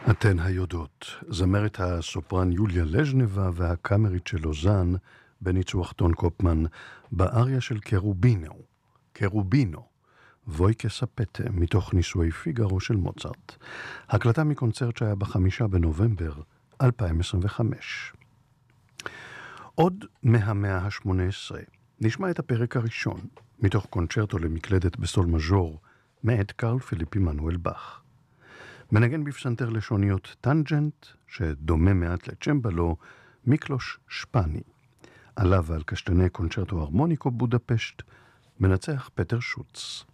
אתן היודעות, זמרת הסופרן יוליה לז'נבה והקאמרית של לוזאן בניצוח טון קופמן באריה של קרובינו, וויקה ספטה מתוך נישואי פיגארו של מוצרט. הקלטה מקונצרט שהיה ב5 בנובמבר 2025. עוד מהמאה ה-18 נשמע את הפרק הראשון מתוך קונצ'רטו למקלדת בסול מז'ור מאת קרל פיליפ עמנואל באך. מנגן בפסנתר לשוניות טנג'נט, שדומה מעט לצ'מבלו, מיקלוש שפני. עליו ועל קשתני קונצ'רטו הרמוניקו בודפשט, מנצח פטר שוץ.